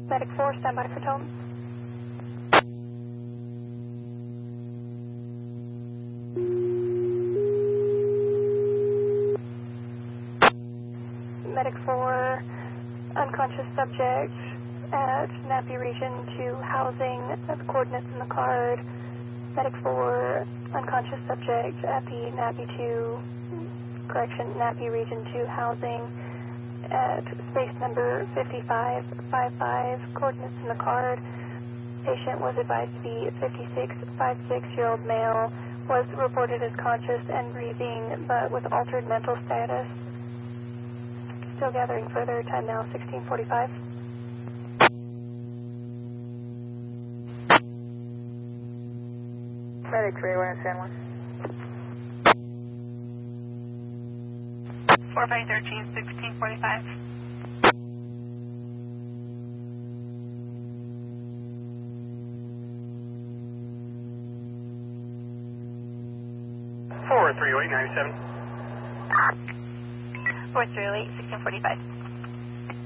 Medic 4, stand by for tone. Medic 4, unconscious subject at Nappy Region 2 housing, at the coordinates in the card. Medic 4, unconscious subject at the Nappy Region 2 housing at space number 5555, coordinates in the card. Patient was advised to be 56-year-old male, was reported as conscious and breathing, but with altered mental status. Still gathering further, time now 16:45. Medic 3, we're in San Juan. 4513, 16:45. Four 308 97. 4308, 16:45.